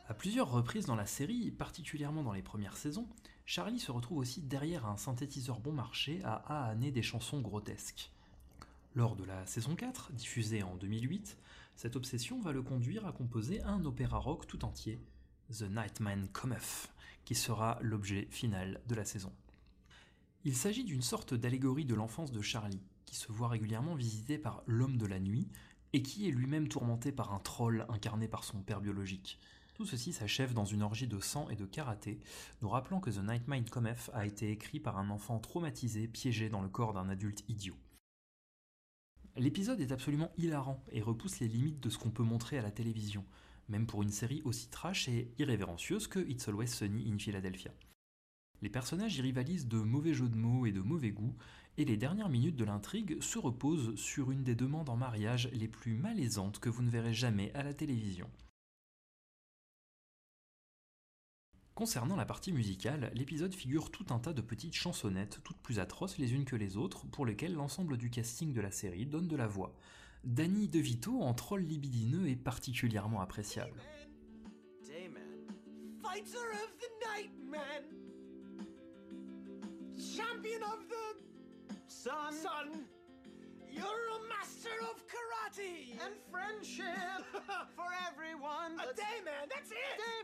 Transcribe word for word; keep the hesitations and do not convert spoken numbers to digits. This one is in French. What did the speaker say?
À plusieurs reprises dans la série, particulièrement dans les premières saisons, Charlie se retrouve aussi derrière un synthétiseur bon marché à ahaner des chansons grotesques. Lors de la saison quatre, diffusée en deux mille huit, cette obsession va le conduire à composer un opéra rock tout entier, The Nightman Cometh, qui sera l'objet final de la saison. Il s'agit d'une sorte d'allégorie de l'enfance de Charlie, qui se voit régulièrement visité par l'homme de la nuit, et qui est lui-même tourmenté par un troll incarné par son père biologique. Tout ceci s'achève dans une orgie de sang et de karaté, nous rappelant que The Nightman Cometh a été écrit par un enfant traumatisé piégé dans le corps d'un adulte idiot. L'épisode est absolument hilarant et repousse les limites de ce qu'on peut montrer à la télévision, même pour une série aussi trash et irrévérencieuse que It's Always Sunny in Philadelphia. Les personnages y rivalisent de mauvais jeux de mots et de mauvais goût, et les dernières minutes de l'intrigue se reposent sur une des demandes en mariage les plus malaisantes que vous ne verrez jamais à la télévision. Concernant la partie musicale, l'épisode figure tout un tas de petites chansonnettes, toutes plus atroces les unes que les autres, pour lesquelles l'ensemble du casting de la série donne de la voix. Danny DeVito en troll libidineux est particulièrement appréciable. Dayman. Fighter of the night, man. Champion of the sun. Sun. You're a master of karate and friendship for everyone. A day, man. That's it. Day